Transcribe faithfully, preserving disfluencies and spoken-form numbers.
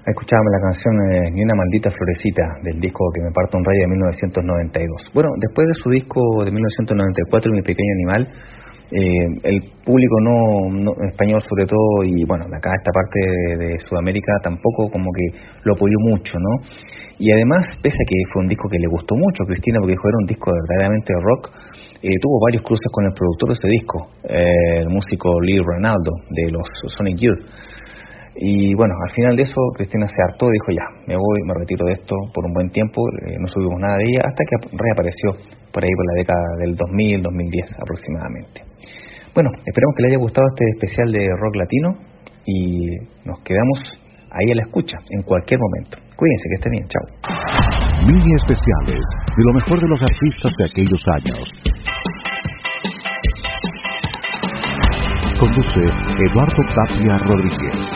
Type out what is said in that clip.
Escuchábamos la canción eh, Ni una maldita florecita del disco Que me parto un rayo de mil novecientos noventa y dos. Bueno, después de su disco de mil novecientos noventa y cuatro, Mi pequeño animal, eh, el público no, no español sobre todo, y bueno, de acá esta parte de, de Sudamérica tampoco como que lo apoyó mucho, ¿no? Y además, pese a que fue un disco que le gustó mucho a Cristina, porque dijo era un disco verdaderamente rock, eh, tuvo varios cruces con el productor de ese disco, eh, el músico Lee Ranaldo de los Sonic Youth. Y bueno, al final de eso Cristina se hartó y dijo ya, me voy, me retiro de esto por un buen tiempo, eh, no subimos nada de ella hasta que reapareció por ahí por la década del dos mil, dos mil diez aproximadamente. Bueno, esperamos que les haya gustado este especial de rock latino y nos quedamos ahí a la escucha en cualquier momento. Cuídense, que estén bien, chao. Mini especiales de lo mejor de los artistas de aquellos años. Conduce Eduardo Tapia Rodríguez.